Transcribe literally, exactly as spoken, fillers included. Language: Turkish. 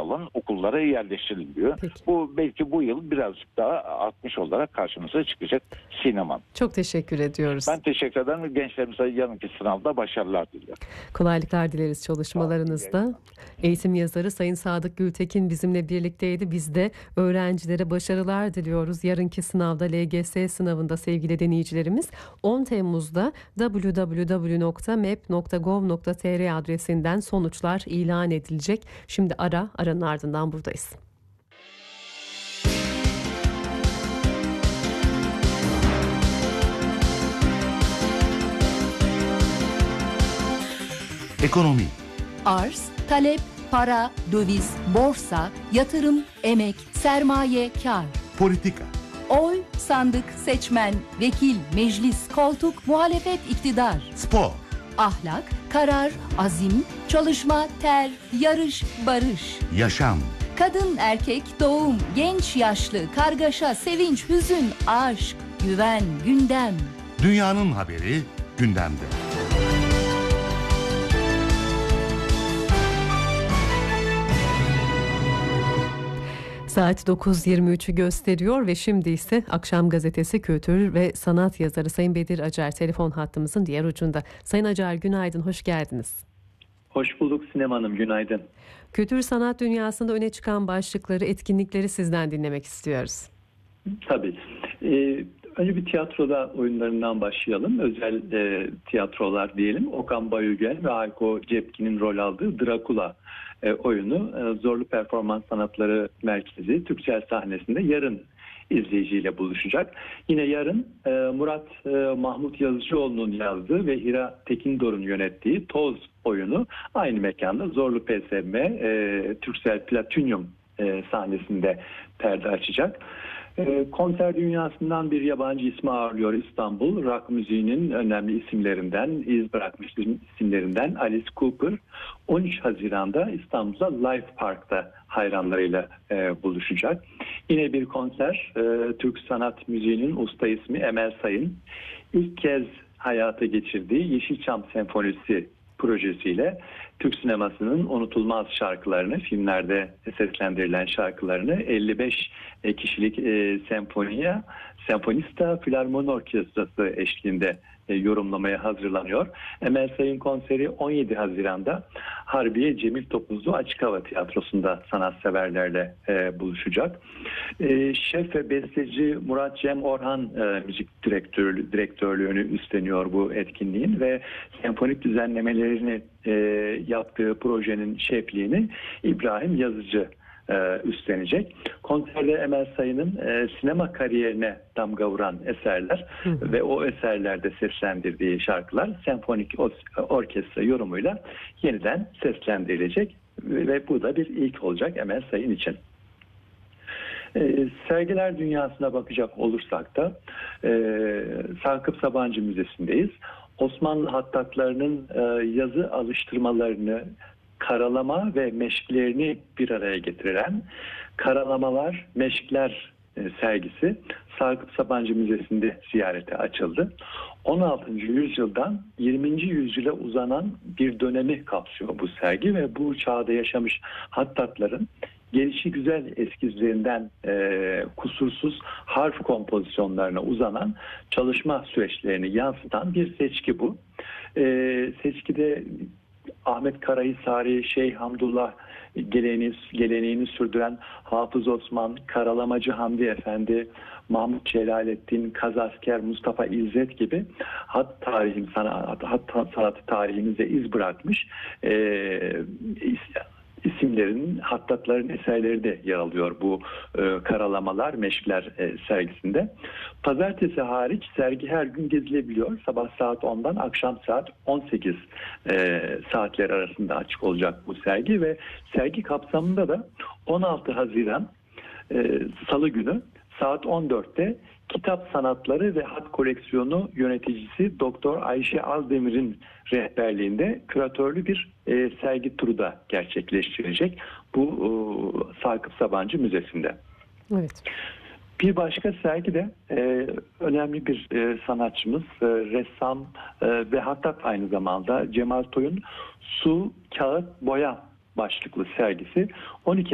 alın, okullara yerleştiriliyor. Peki. Bu belki bu yıl birazcık daha artmış olarak karşımıza çıkacak sinema. Çok teşekkür ediyoruz. Ben teşekkür ederim. Gençlerimize yarınki sınavda başarılar diliyorum. Kolaylıklar dileriz çalışmalarınızda. Eğitim yazarı Sayın Sadık Gültekin bizimle birlikteydi. Biz de öğrencilere başarılar diliyoruz. Yarınki sınavda, L G S sınavında sevgili dinleyicilerimiz, on Temmuz'da double-u double-u double-u nokta mep nokta gov nokta tr adresinden sonuçlar ilan edilecek. Şimdi ara, aranın ardından buradayız. Ekonomi. Arz, talep, para, döviz, borsa, yatırım, emek, sermaye, kar. Politika. Oy, sandık, seçmen, vekil, meclis, koltuk, muhalefet, iktidar. Spor. Ahlak, karar, azim, çalışma, ter, yarış, barış. Yaşam. Kadın, erkek, doğum, genç, yaşlı, kargaşa, sevinç, hüzün, aşk, güven, gündem. Dünyanın haberi gündemde. Saat dokuz yirmi üçü gösteriyor ve şimdi ise Akşam Gazetesi kültür ve sanat yazarı Sayın Bedir Acar telefon hattımızın diğer ucunda. Sayın Acar, günaydın, hoş geldiniz. Hoş bulduk Sinem Hanım, günaydın. Kültür sanat dünyasında öne çıkan başlıkları, etkinlikleri sizden dinlemek istiyoruz. Tabii. Ee, önce bir tiyatroda oyunlarından başlayalım. Özel e, tiyatrolar diyelim. Okan Bayülgen ve Hayko Cepkin'in rol aldığı Drakula e, oyunu e, Zorlu Performans Sanatları Merkezi Türksel sahnesinde yarın izleyiciyle buluşacak. Yine yarın e, Murat e, Mahmut Yazıcıoğlu'nun yazdığı ve Hira Tekindor'un yönettiği Toz oyunu aynı mekanda Zorlu P S M e, Türksel Platinum e, sahnesinde perde açacak. E, konser dünyasından bir yabancı ismi ağırlıyor İstanbul. Rock müziğinin önemli isimlerinden, iz bırakmış isimlerinden Alice Cooper on üç Haziran'da İstanbul'da Life Park'ta hayranlarıyla e, buluşacak. Yine bir konser, e, Türk sanat müziğinin usta ismi Emel Sayın ilk kez hayata geçirdiği Yeşilçam Senfonisi projesiyle Türk sinemasının unutulmaz şarkılarını, filmlerde seslendirilen şarkılarını elli beş kişilik e, senfoniya, senfonista filarmoni orkestrası eşliğinde e, yorumlamaya hazırlanıyor. Emel Sayın konseri on yedi Haziran'da Harbiye Cemil Topuzlu Açık Hava Tiyatrosu'nda sanatseverlerle e, buluşacak. E, şef ve besteci Murat Cem Orhan e, müzik direktörlüğü, direktörlüğünü üstleniyor bu etkinliğin ve senfonik düzenlemelerini e, yaptığı projenin şefliğini İbrahim Yazıcı e, üstlenecek. Konserde Emel Sayın'ın e, sinema kariyerine damga vuran eserler hı hı. ve o eserlerde seslendirdiği şarkılar senfonik orkestra yorumuyla yeniden seslendirilecek ve bu da bir ilk olacak Emel Sayın için. E, sergiler dünyasına bakacak olursak da e, Sakıp Sabancı Müzesi'ndeyiz. Osmanlı hattatlarının e, yazı alıştırmalarını, karalama ve meşklerini bir araya getiren Karalamalar, Meşkler e, sergisi Sakıp Sabancı Müzesi'nde ziyarete açıldı. on altıncı yüzyıldan yirminci yüzyıla uzanan bir dönemi kapsıyor bu sergi ve bu çağda yaşamış hattatların gelişi güzel eskizlerinden e, kusursuz harf kompozisyonlarına uzanan çalışma süreçlerini yansıtan bir seçki bu. E, seçkide Ahmet Karahisari, Şeyh Hamdullah geleneğini, geleneğini sürdüren Hafız Osman, Karalamacı Hamdi Efendi, Mahmut Celalettin, Kazasker, Mustafa İzzet gibi hat tarihim sanat, hat sanatı tarihimize iz bırakmış e, isimlerin, hattatların eserleri de yer alıyor bu e, Karalamalar, Meşkler e, sergisinde. Pazartesi hariç sergi her gün gezilebiliyor. Sabah saat ondan akşam saat on sekiz e, saatler arasında açık olacak bu sergi ve sergi kapsamında da on altı Haziran e, Salı günü saat on dörtte Kitap Sanatları ve Hat Koleksiyonu yöneticisi Doktor Ayşe Aldemir'in rehberliğinde küratörlü bir e, sergi turu da gerçekleştirecek bu e, Sakıp Sabancı Müzesi'nde. Evet. Bir başka sergi de e, önemli bir e, sanatçımız, e, ressam e, ve hattat aynı zamanda Cemal Toy'un Su, Kağıt, Boya başlıklı sergisi on iki